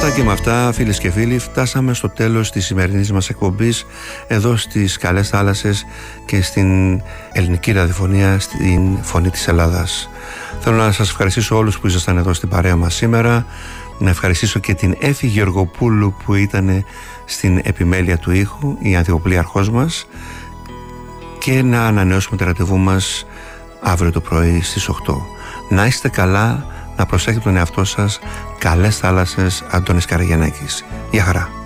Και με αυτά, φίλες και φίλοι, φτάσαμε στο τέλος της σημερινής μας εκπομπής εδώ στις Καλές Θάλασσες και στην ελληνική ραδιοφωνία, στην Φωνή της Ελλάδας. Θέλω να σας ευχαριστήσω όλους που ήσασταν εδώ στην παρέα μας σήμερα, να ευχαριστήσω και την Έφη Γεωργοπούλου που ήταν στην επιμέλεια του ήχου, η ανθιποπλήρχος μας, και να ανανεώσουμε το ραντεβού μας αύριο το πρωί στις 8. Να είστε καλά, να προσέχετε τον εαυτό σας. Καλές θάλασσες, Αντώνης Καραγιαννάκης. Γεια χαρά.